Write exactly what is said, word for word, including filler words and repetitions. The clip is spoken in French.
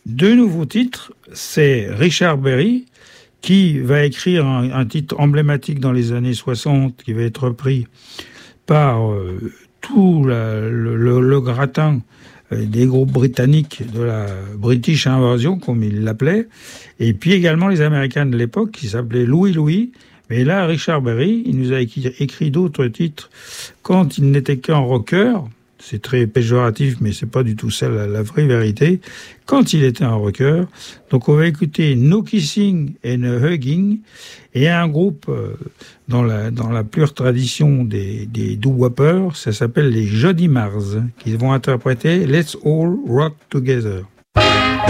deux nouveaux titres. C'est Richard Berry, qui va écrire un, un titre emblématique dans les années soixante, qui va être repris par euh, tout la, le, le, le gratin des groupes britanniques de la British Invasion, comme ils l'appelaient, et puis également les Américains de l'époque, qui s'appelaient Louie Louie. Mais là, Richard Berry, il nous a écrit, écrit d'autres titres quand il n'était qu'un rocker. C'est très péjoratif, mais c'est pas du tout ça la, la vraie vérité. Quand il était un rocker. Donc on va écouter No Kissing and Hugging, et un groupe euh, dans la dans la pure tradition des des doo-woppers, ça s'appelle les Jody Mars, qui vont interpréter Let's All Rock Together.